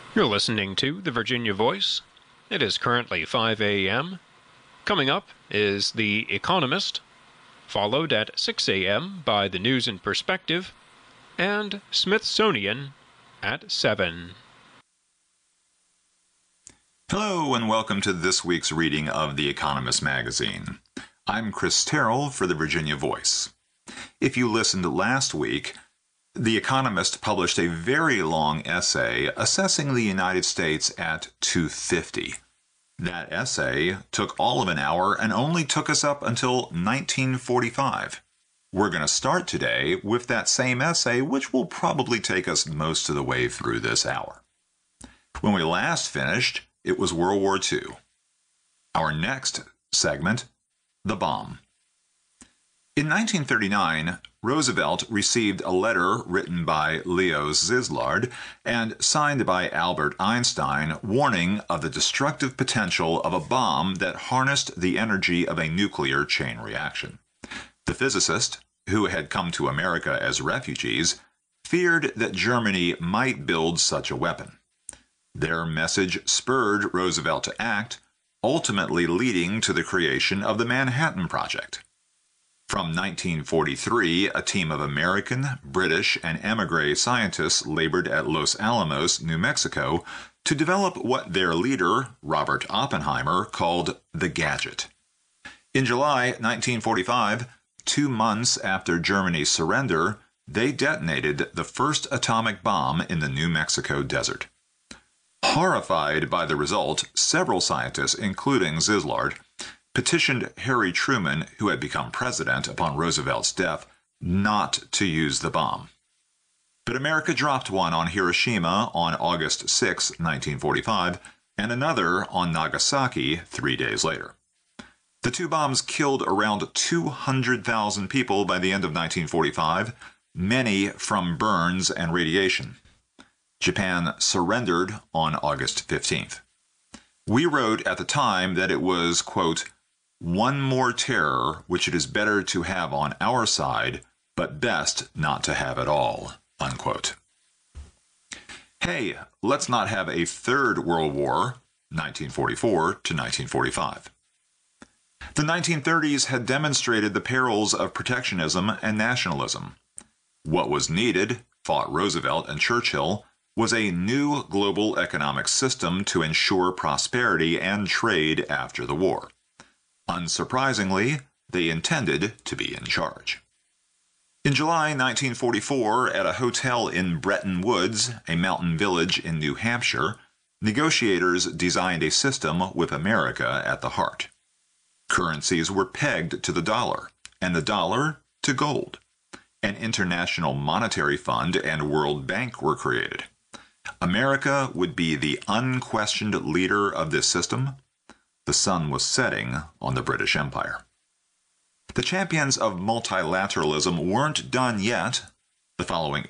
You're listening to the Virginia Voice. It is currently 5 a.m. Coming up is The Economist, followed at 6 a.m. by the News in Perspective, and Smithsonian at 7. Hello and welcome to this week's reading of The Economist magazine. I'm Chris Terrell for the Virginia Voice. If you listened last week, The Economist published a very long essay assessing the United States at 250. That essay took all of an hour and only took us up until 1945. We're going to start today with that same essay, which will probably take us most of the way through this hour. When we last finished, it was World War II. Our next segment, the bomb. In 1939, Roosevelt received a letter written by Leo Szilard and signed by Albert Einstein warning of the destructive potential of a bomb that harnessed the energy of a nuclear chain reaction. The physicists, who had come to America as refugees, feared that Germany might build such a weapon. Their message spurred Roosevelt to act, ultimately leading to the creation of the Manhattan Project. From 1943, a team of American, British, and émigré scientists labored at Los Alamos, New Mexico, to develop what their leader, Robert Oppenheimer, called the Gadget. In July 1945, 2 months after Germany's surrender, they detonated the first atomic bomb in the New Mexico desert. Horrified by the result, several scientists, including Szilard, petitioned Harry Truman, who had become president upon Roosevelt's death, not to use the bomb. But America dropped one on Hiroshima on August 6, 1945, and another on Nagasaki 3 days later. The 2 bombs killed around 200,000 people by the end of 1945, many from burns and radiation. Japan surrendered on August 15th. We wrote at the time that it was, quote, one more terror which it is better to have on our side, but best not to have at all, unquote. Hey, let's not have a third World War, 1944 to 1945. The 1930s had demonstrated the perils of protectionism and nationalism. What was needed, thought Roosevelt and Churchill, was a new global economic system to ensure prosperity and trade after the war. Unsurprisingly, they intended to be in charge. In July 1944, at a hotel in Bretton Woods, a mountain village in New Hampshire, negotiators designed a system with America at the heart. Currencies were pegged to the dollar, and the dollar to gold. An international monetary fund and World Bank were created. America would be the unquestioned leader of this system. The sun was setting on the British Empire. The champions of multilateralism weren't done yet. The following